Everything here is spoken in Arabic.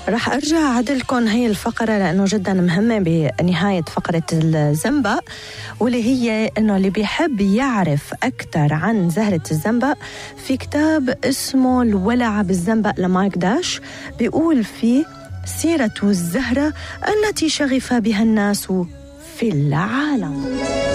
راح أرجع أعدلكم هي الفقرة لأنه جدا مهمة بنهاية فقرة الزنبق، واللي هي أنه اللي بيحب يعرف أكثر عن زهرة الزنبق في كتاب اسمه الولع بالزنبق لمارك داش، بيقول فيه سيرة الزهرة التي شغف بها الناس في العالم.